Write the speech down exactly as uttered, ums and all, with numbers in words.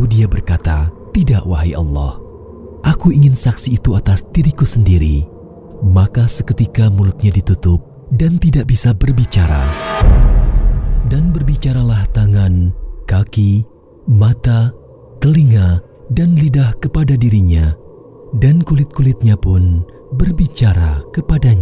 dia berkata, "Tidak, wahai Allah, aku ingin saksi itu atas diriku sendiri." Maka seketika mulutnya ditutup dan tidak bisa berbicara. Dan berbicaralah tangan, kaki, mata, telinga, dan lidah kepada dirinya, dan kulit-kulitnya pun berbicara kepadanya.